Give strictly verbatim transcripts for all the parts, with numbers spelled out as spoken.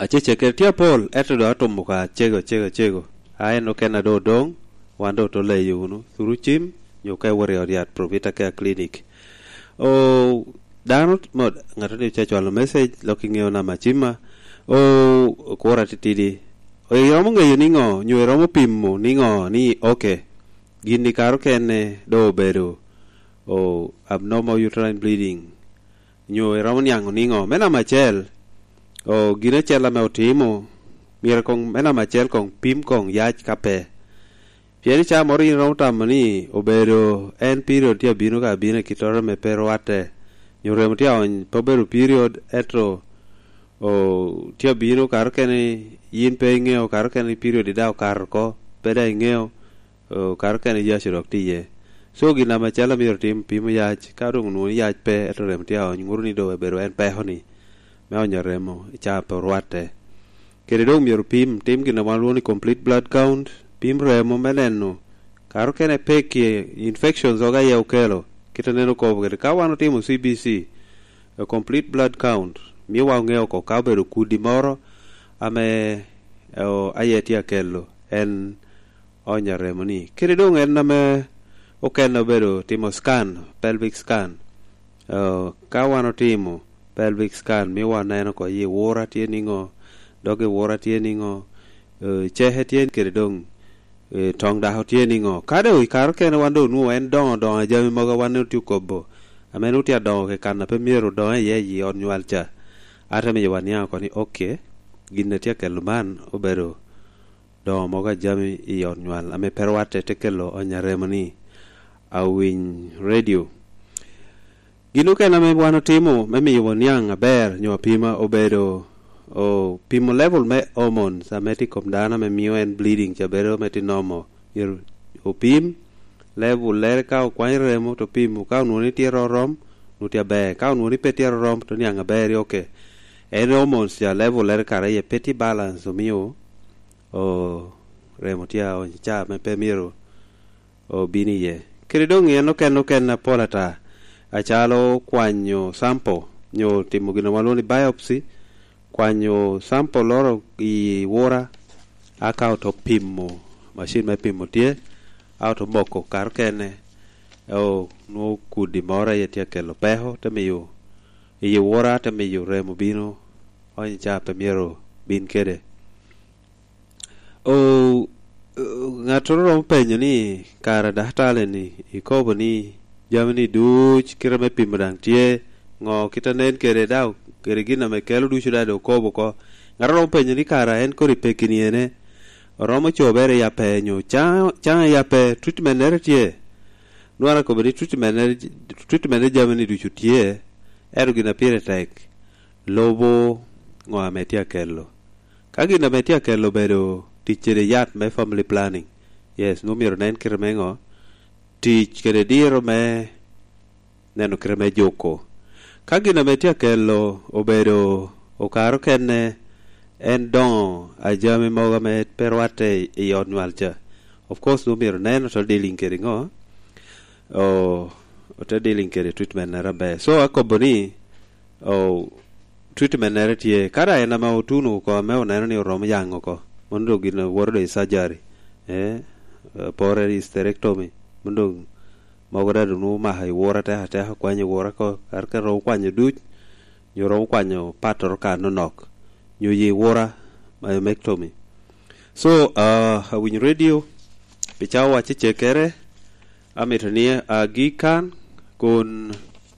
acheche ke tia pol eto do atomo ka chego chego chego ai no kena do dong wando to le yuno thuru chim yo ka wore oriat provita ka clinic o danot mod ngato ni chacho al message looking yo na machima o kora titidi o yomo ngeyo ningo nyu romo pimo ningo ni okay gini karo kene do bedo o abnormal uterine bleeding nyu romo nyango ningo mena machel o gine chela me otimo mier kong mena machel kong pim kong yach kape pieri cha mori romo tamani obedo en period tia bino ka bino kitoro me pero ate nyu remo tia on pobedo period etro o tia bino karo kene yin pe ngeo karo kene period da karo ko peda ngeo o karo kene yashirok tiye so gina machala mier tim pimo yach karo ngunu yach pe etro remo tia on nguru ni do bedo en pe honi me onyoremo cha porwate kere do mier pim tim gina waloni complete blood count pim remo meneno karo kene peki infections oga ye ukelo kitaneno ko kere kawano timo C B C a complete blood count mi wangeo ko kabedo kudi moro ame o ayetia kelo en onyoremo ni kere do en name okeno bedo timo scan pelvic scan o kawano timo pelvic scan mi waneno ko ye wora tieningo doge wora tieningo uh, chehe tien kere dong uh, tong da tieningo kade wi kar ken wando nu en don don jami moga wanu tu kobo amenu tia don ke kana pe miero don ye yi on nyalcha ata me wania ko ni okay ginne tia kelman obero don moga jami i on nyal ame perwate tekelo onyaremoni awin radio gino kena me wano timo me mi woniang aber nyo pima obedo o pimo level me hormones ameti kom dana me mio en bleeding chabero meti normal yer o pim level ler ka o kwaire mo to pimo ka no ni tiero rom no tia be ka no ni petiero rom to niang aber okay en hormones ya level ler ka ye peti balance o mio o remo tia o cha me pe miro o bini ye credo ngi no ken no ken na polata achalo kwanyo sample nyo timo gino waloni biopsy kwanyo sample loro i wora aka to pimo machine me pimo tie auto boko kar kene o no kudi mora yetia kelo peho temiyo i wora temiyo remo bino onye cha pemiero bin kede o ngato ro penyo ni kara dahtale ni ikobo ni jamni duch kira me pimrang tie ngo kita nen kere daw kere gina me kelo duch da do kobo ko ngaro penyo ni kara en ko ripekini ene romo chobere ya penyo cha cha ya pe treatment ner tie nuara ko beri treatment ner treatment jamni duch tie eru gina pire tek lobo ngo ametia kelo kagina metia kelo bedo tichere yat me family planning yes no miro nen kere mengo tich kere diro me neno kere me joko kagina metia kelo obedo okaro kenne en don ajami moga me perwate i onwalcha of course no miro neno to dealing kere ngo o to dealing kere treatment na rabe so akoboni o treatment na retie kara ena ma utunu ko me oneno ni rom yango ko mondo gina worde surgery eh pore hysterectomy mondo mogora nu ma hay wora ta ta kwanye wora ko kar ka ro kwanye duch nyo ro kwanyo pator ka no nok nyo yi wora myomectomy so uh win radio pichawa chichekere amitania agikan kun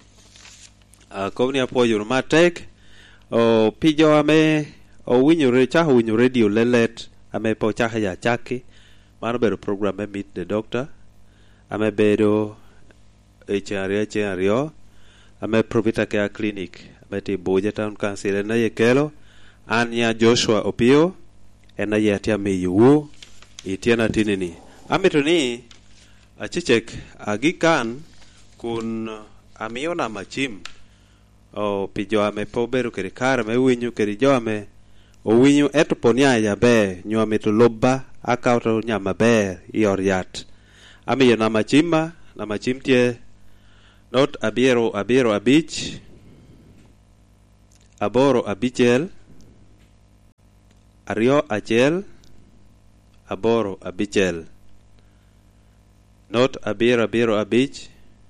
a kowni apoyo matek o pijo ame o winyo re cha winyo radio lelet ame po cha ya chaki mano bedo program me meet the doctor ame bedo H R H R yo ame Provita Care Clinic ame ti Boja Town Council na ye kelo anya Joshua Opio ena ye atia me yu itiana tinini ame to ni achichek agikan kun amiona machim o pijo ame po bedo kere kar me winyo kere jo ame o winyo eto ponia ya be nyome to lobba akauto nyama be yor yat ami yo na machima na machimtie not abiero abiero abich aboro abichel Ario achiel aboro abichel. Not abiro abiro abich.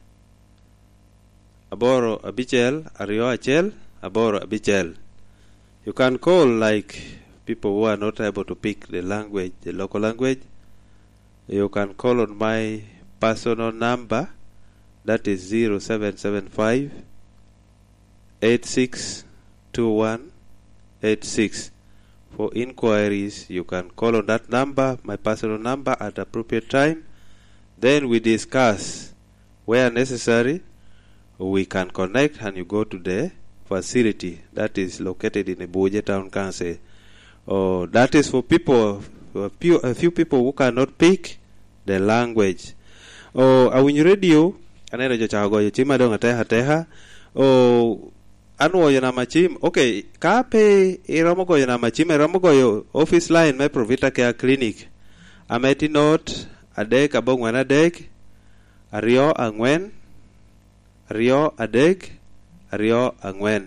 Aboro abichel ario achiel aboro abichel. You can call like people who are not able to pick the language, the local language. You can call on my personal number, that is zero seven seven five eight six two one eight six. For inquiries, you can call on that number, my personal number, at appropriate time. Then we discuss. Where necessary, we can connect and you go to the facility that is located in Ibuja Town Council. Oh, that is for people, for a few, a few people who cannot pick the language. Oh, awinj radio, aneno jocha goyo chim madong ateha teha. Oh, anwo yo nama chim. Okay, kape iromo goyo nama chim, iromo goyo office line me Provita Care Clinic. Ameti note adek abong wan adek, ario angwen, ario adek, ario angwen.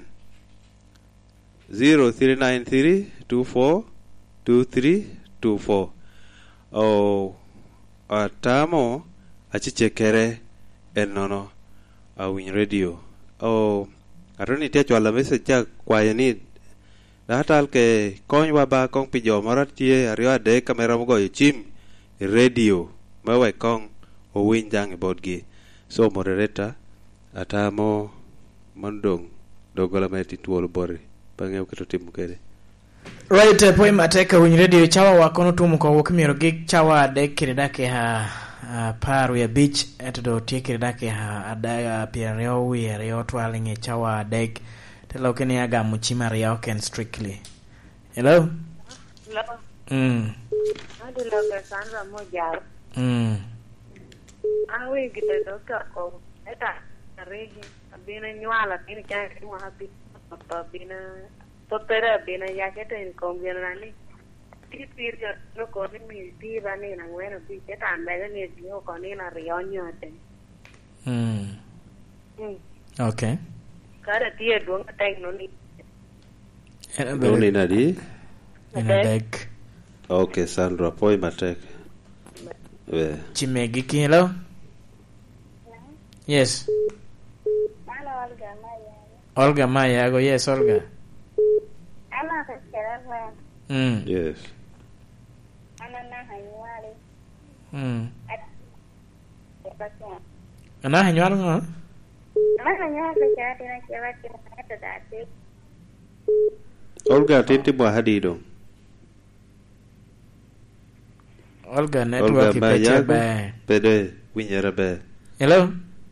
zero three nine three two four two three two four. Oh, atamo achichekere enono awin radio. Oh, aroni tia chwala message cha kwaye ni datal ke konywa ba kong pijo morat tie ario ade kamera mogo chim radio mawe kong owin jang bodgi. So moderator atamo mondong dogola meti tuolo bori bang'eyo keto timo kede. Right, uh, poi mateka win radio chawa wakono tumu kwa wakimiro gig chawa dekiri dake ha uh, paru ya beach eto tikiri dake ha adaya pia reo wi reo twalinge chawa dek tela ukeni aga muchima reo ken strictly. Hello? Hello? Mm. Adi loka Sandra moja. Mm. Awe gita doka ko eta rehi abina nyuala tini kaya kima hapi apa bina totera bina yaketa in kongiana ni ti pirja no koni mi ti bani na ngwena bi keta ambega ni dio koni na rionyo ate. Mm. Mm. Okay. Kada tie duang atek no ni. Doni nadi? Ina dek. Okay, Sandra, poi matek. We. Chimegiki, hello? Yes. Hello, Olga Maya. Olga Maya, go yes, Olga. I'm a Kerala. Mm. Yes. I'm a Nahanyuari. Mm. At Ana hanyuari nga? Nahanyuari kaya tinakira kinakata dati. Olga tinti mwa hadido. Olga network ipeche ba. Pede winyera be. Hello?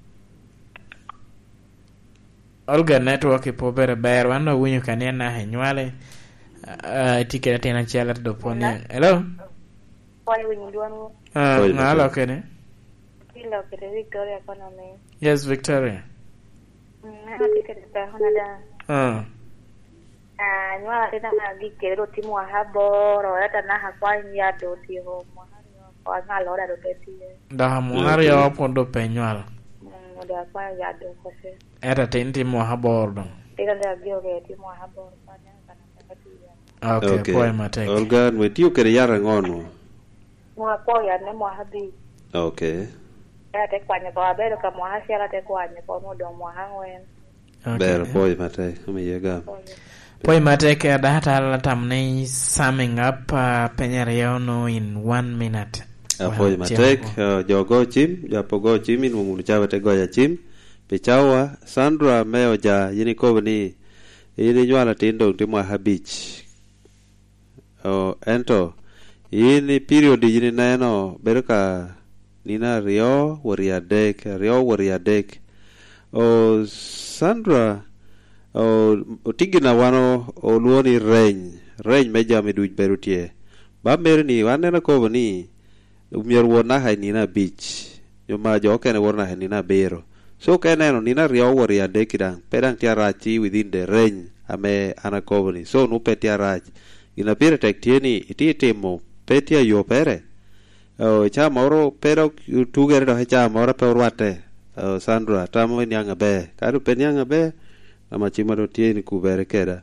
Olga network ipo bere ber wano winyo kania na hanyuari. Uh, tikira tena chala doponi. Hello? Poi winduanu. Ah, uh, ngalo kene? Kilo kere Victoria Economy. Yes, Victoria. Nana tikira pa honada. Ah. Ah, nyua tena nagi kero timu wa haboro hata na hakwa ya do ti ho mo kwa ngalo da do peti. Da mo hari ya pondo penyal. Mm, da kwa ya do kose. Era tenti mo habordo. Tega da bio ke timu wa haboro pana kana peti. Okay, okay. Poi mateke. Olga, nwetio kere yara ngono. Mwa po ya ne mwa habi. Okay. Era te kwanya kwa bero ka mwa hasi ala te kwanya kwa modo mwa hangwen. Okay. Bero poi mateke, umi yega. Poi mateke data la tamne summing up uh, penyareono in one minute. Uh, poi mateke, uh, jogo chim, japogo chim in mumunu chawa te goya chim. Pichawa, Sandra meo ja yini kovani yini nyuala tindo timwa habich. Oh, ento yini period yini neno beruka nina rio waria dek rio waria dek. Oh, Sandra oh, tigina wano o luoni reny reny meja meduj berutie ba merni wanena kovani umyer wona hai nina beach yoma jo kene wona hai nina bero. So keneno nina rio waria dek dang pedang tiarachi within the range ame anakovani. So no petiarach ina pire tektieni iti temo petia yo pere. Oh, cha moro pero tugere do cha moro perwate. Oh, Sandra tamo nyanga be. Karu penyanga be ama chimaro tieni kubere keda.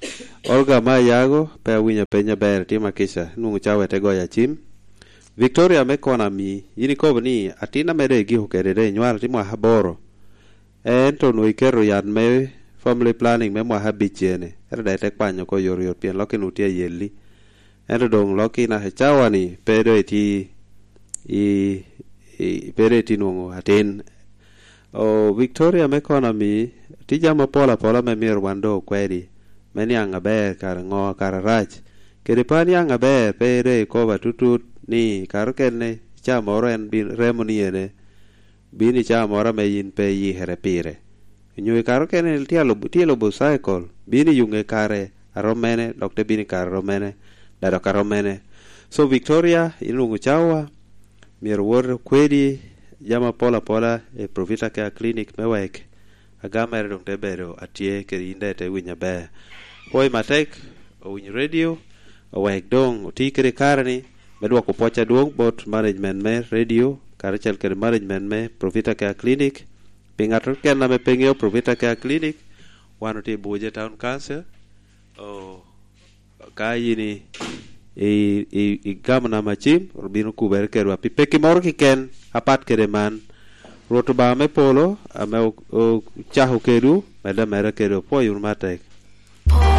Olga Mayago pe winyo penya ber tima kisha nungu chawe te goya chim Victoria me kona mi yini kobo ni atina mere gi hokerere nywala timo haboro ento no ikero yan me family planning me mo habichene era da te kwanyo ko yor yor pien loki nutie yeli ento dong loki na hechawa ni pedo eti i i pedo eti nungu atin o Victoria me kona mi tijama pola pola me mir wando kwedi meni anga ber kar ngo kar rach kede pani anga ber pere ko batutut ni kar kenne cha moro en bin remoni ene bini cha moro me yin pe yi here pire nyu kar kenne tialo tialo bo cycle bini yunge kare aromene dokte bini kar romene da do karomene so Victoria ilungu chawa mir wor kwedi jama pola pola e Provita Care Clinic mewek agama redong te bero atie ke inde te winya be Poi matek o win radio o wek dong o tikere karani medwa ko pocha duong bot management me radio karachel ke management me Provita Care Clinic pingato ken na me pengeo Provita Care Clinic wano te boje town cancer o kayini e e e gamna machim rubino kuber kerwa pipeki mor ki ken apat kere man roto ba me polo ame o chahu keru meda mera keru po yun matek